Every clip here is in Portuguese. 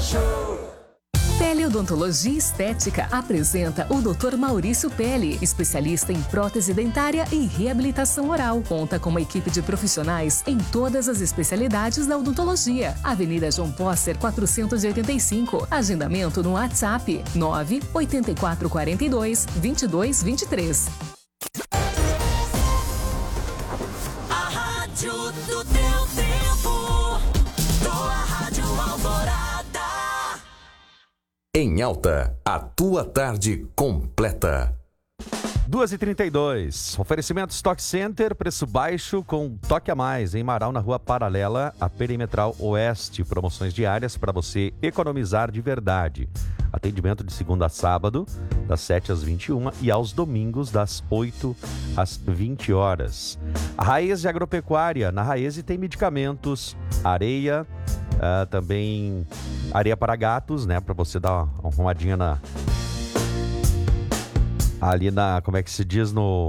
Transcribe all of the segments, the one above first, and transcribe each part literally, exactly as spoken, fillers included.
Teleodontologia Estética apresenta o doutor Maurício Pelli, especialista em prótese dentária e reabilitação oral. Conta com uma equipe de profissionais em todas as especialidades da odontologia. Avenida João Posser, quatrocentos e oitenta e cinco. Agendamento no WhatsApp nove oito quatro quatro dois, dois dois dois três. A rádio do teu tempo, tua Rádio Alvorada. Em Alta, a tua tarde completa. duas e trinta e dois. Oferecimento Stock Center, preço baixo com toque a mais. Em Marau, na rua paralela à Perimetral Oeste. Promoções diárias para você economizar de verdade. Atendimento de segunda a sábado, das sete às vinte e uma e aos domingos, das oito às vinte horas. A Raiz Agropecuária. Na Raiz tem medicamentos, areia, uh, também areia para gatos, né? Para você dar uma arrumadinha na... ali na, como é que se diz, no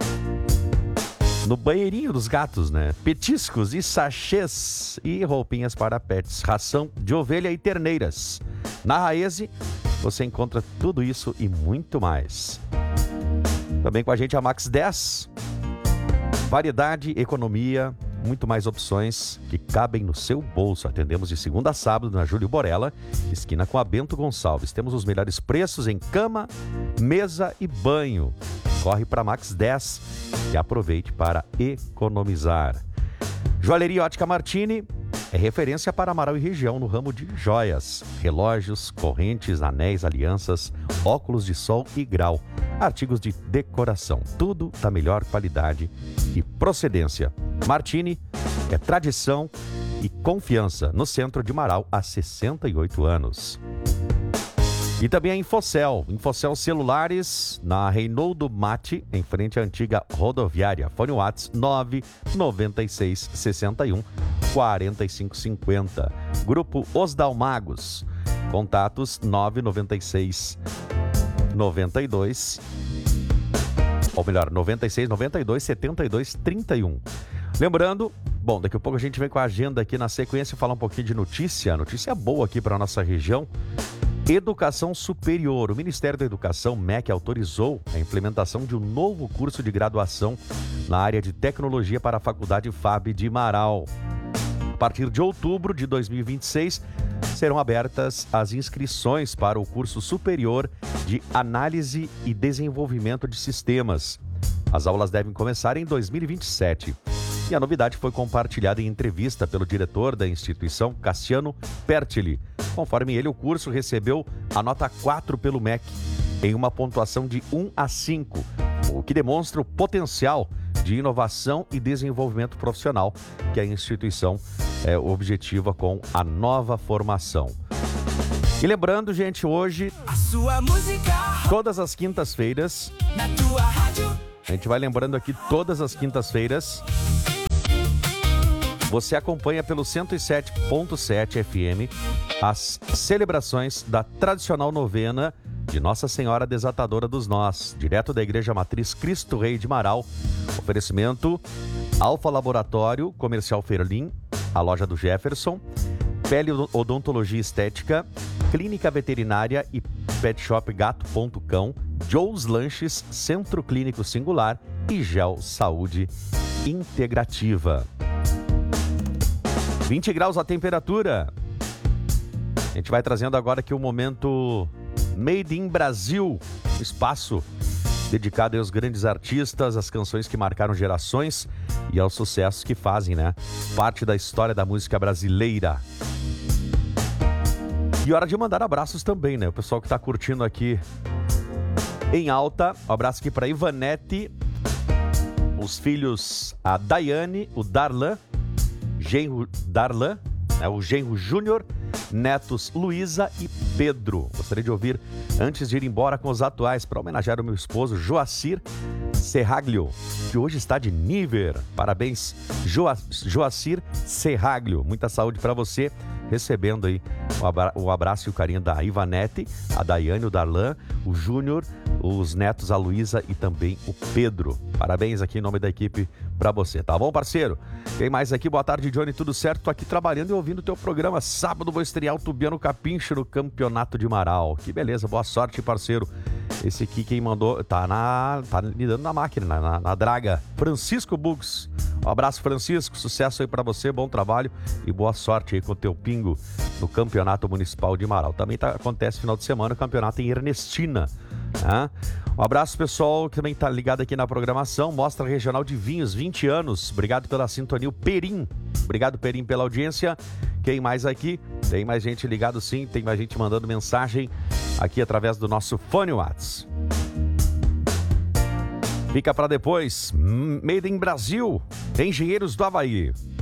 no banheirinho dos gatos, né? Petiscos e sachês e roupinhas para pets, ração de ovelha e terneiras. Na Raiz você encontra tudo isso e muito mais. Também com a gente a Max dez. Variedade, economia, muito mais opções que cabem no seu bolso. Atendemos de segunda a sábado na Júlio Borella, esquina com a Bento Gonçalves. Temos os melhores preços em cama, mesa e banho. Corre para Max dez e aproveite para economizar. Joalheria Ótica Martini é referência para Amaral e região no ramo de joias, relógios, correntes, anéis, alianças, óculos de sol e grau, artigos de decoração, tudo da melhor qualidade e procedência. Martini é tradição e confiança no centro de Marau há sessenta e oito anos. E também a Infocel, Infocel Celulares, na Reinaldo Mate, em frente à antiga rodoviária. Fone Whats nove nove seis seis um quatro cinco cinco zero. Grupo Os Dalmagos, contatos nove nove seis nove dois, ou melhor, nove seis nove dois sete dois três um. Lembrando, bom, daqui a pouco a gente vem com a agenda aqui na sequência e falar um pouquinho de notícia, notícia boa aqui para a nossa região. Educação Superior. O Ministério da Educação, M E C, autorizou a implementação de um novo curso de graduação na área de tecnologia para a Faculdade F A B de Marau. A partir de outubro de dois mil e vinte e seis, serão abertas as inscrições para o curso superior de Análise e Desenvolvimento de Sistemas. As aulas devem começar em dois mil e vinte e sete. E a novidade foi compartilhada em entrevista pelo diretor da instituição, Cassiano Pertili. Conforme ele, o curso recebeu a nota quatro pelo M E C, em uma pontuação de um a cinco, o que demonstra o potencial de inovação e desenvolvimento profissional que a instituição é, objetiva com a nova formação. E lembrando, gente, hoje, A sua música todas as quintas-feiras, na tua rádio. a gente vai lembrando aqui todas as quintas-feiras, você acompanha pelo cento e sete ponto sete F M as celebrações da tradicional novena de Nossa Senhora Desatadora dos Nós, direto da Igreja Matriz Cristo Rei de Marau. Oferecimento Alfa Laboratório, Comercial Ferlim, a loja do Jefferson, Pele Odontologia Estética, Clínica Veterinária e Pet Shop Gato ponto cão, Joe's Lanches, Centro Clínico Singular e Gel Saúde Integrativa. vinte graus a temperatura. A gente vai trazendo agora aqui o momento Made in Brasil, espaço dedicado aos grandes artistas, às canções que marcaram gerações e aos sucessos que fazem, né, parte da história da música brasileira. E hora de mandar abraços também, né? O pessoal que tá curtindo aqui em Alta. Um abraço aqui para Ivanete, os filhos, a Daiane, o Darlan, genro Darlan, né, o genro Júnior, netos Luísa e Pedro. Gostaria de ouvir antes de ir embora com os atuais para homenagear o meu esposo Joacir Serraglio, que hoje está de nível. Parabéns, Joa, Joacir Serraglio. Muita saúde para você. Recebendo aí o, abra- o abraço e o carinho da Ivanete, a Daiane, o Darlan, o Júnior, os netos, a Luísa e também o Pedro. Parabéns aqui em nome da equipe pra você, tá bom, parceiro? Tem mais aqui, boa tarde, Johnny, tudo certo? Tô aqui trabalhando e ouvindo o teu programa. Sábado vou estrear o Tubiano Capincho no Campeonato de Marau. Que beleza, boa sorte, parceiro. Esse aqui quem mandou, tá, na, tá lidando na máquina, na, na draga. Francisco Bugs. Um abraço, Francisco, sucesso aí pra você, bom trabalho e boa sorte aí com o teu pingo no Campeonato Municipal de Marau. Também tá, acontece final de semana o campeonato em Ernestina. Né? Um abraço, pessoal, que também tá ligado aqui na programação. Mostra Regional de Vinhos, vinte anos. Obrigado pela sintonia, o Perim. Obrigado, Perim, pela audiência. Quem mais aqui? Tem mais gente ligado, sim. Tem mais gente mandando mensagem aqui através do nosso fone Whats. Fica para depois. Made in Brasil, Engenheiros do Havaí.